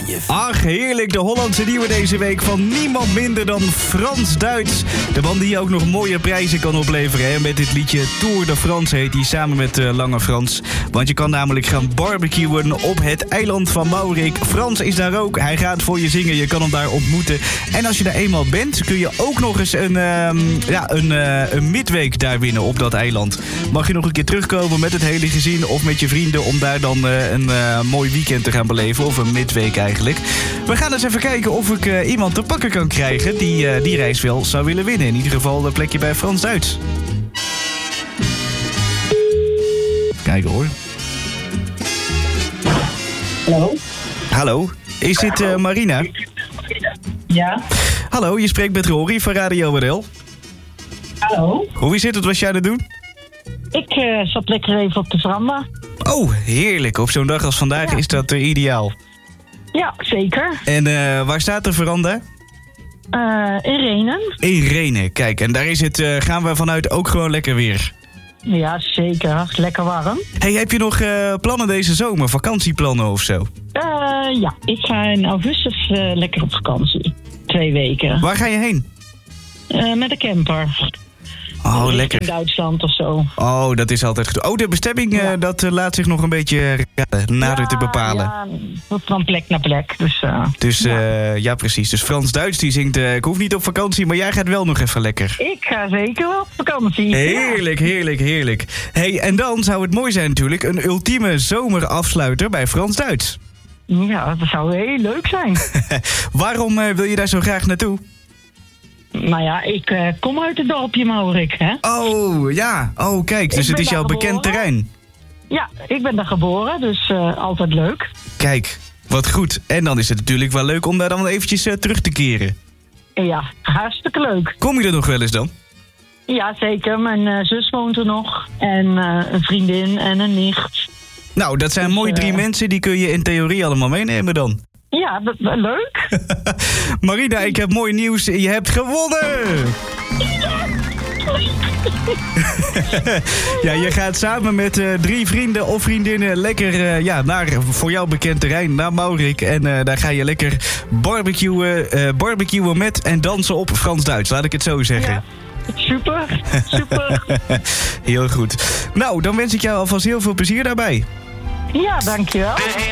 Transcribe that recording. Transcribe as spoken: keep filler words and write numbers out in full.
Ach, heerlijk. De Hollandse nieuwe deze week van niemand minder dan Frans-Duits. De man die ook nog mooie prijzen kan opleveren. Hè? Met dit liedje Tour de France heet hij samen met uh, Lange Frans. Want je kan namelijk gaan barbecuen op het eiland van Maurik. Frans is daar ook. Hij gaat voor je zingen. Je kan hem daar ontmoeten. En als je daar eenmaal bent, kun je ook nog eens een, uh, ja, een, uh, een midweek daar winnen op dat eiland. Mag je nog een keer terugkomen met het hele gezin of met je vrienden om daar dan uh, een uh, mooi weekend te gaan beleven. Of een midweek eigenlijk. We gaan eens even kijken of ik uh, iemand te pakken kan krijgen die uh, die reis wel zou willen winnen. In ieder geval een plekje bij Frans-Duits. Kijken hoor. Hallo? Hallo, is dit uh, Marina? Ja. Hallo, je spreekt met Rory van Radio W R L. Hallo? Hoe is het? Wat was jij aan het doen? Ik uh, zat lekker even op de veranda. Oh, heerlijk. Op zo'n dag als vandaag Ja. is dat uh, ideaal. Ja, zeker. En uh, waar staat de veranda? Uh, in Renen. In Renen, kijk. En daar is het, uh, gaan we vanuit ook gewoon lekker weer. Ja, zeker. Lekker warm. Hey, heb je nog uh, plannen deze zomer? Vakantieplannen of zo? Uh, ja, ik ga in augustus uh, lekker op vakantie. Twee weken. Waar ga je heen? Uh, met een camper. Oh, Richting lekker. Duitsland of zo. Oh, dat is altijd goed. Oh, de bestemming, uh, Ja. dat uh, laat zich nog een beetje raden, nader te bepalen. Ja, van plek naar plek. Dus, uh, Dus ja. uh, ja, precies. Dus Frans-Duits die zingt, uh, ik hoef niet op vakantie, maar jij gaat wel nog even lekker. Ik ga zeker wel op vakantie. Heerlijk, heerlijk, heerlijk. Hey, en dan zou het mooi zijn natuurlijk, een ultieme zomerafsluiter bij Frans-Duits. Ja. Ja, dat zou heel leuk zijn. Waarom uh, wil je daar zo graag naartoe? Nou ja, ik uh, kom uit het dorpje Maurik, hè. Oh, ja. Oh, kijk, dus Ik het ben is jouw daar bekend geboren. terrein. Ja, ik ben daar geboren, dus uh, altijd leuk. Kijk, wat goed. En dan is het natuurlijk wel leuk om daar dan eventjes uh, terug te keren. Ja, hartstikke leuk. Kom je er nog wel eens dan? Ja, zeker. Mijn uh, zus woont er nog. En uh, een vriendin en een nicht. Nou, dat zijn Dus, mooi drie uh, mensen, die kun je in theorie allemaal meenemen dan. Ja, dat, dat, leuk. Marina, ik heb mooi nieuws. Je hebt gewonnen! Ja, je gaat samen met uh, drie vrienden of vriendinnen lekker uh, ja, naar voor jou bekend terrein, naar Maurik. En uh, daar ga je lekker barbecuen, uh, barbecuen met en dansen op Frans-Duits, laat ik het zo zeggen. Ja, super, super. Heel goed. Nou, dan wens ik jou alvast heel veel plezier daarbij. Ja, dankjewel.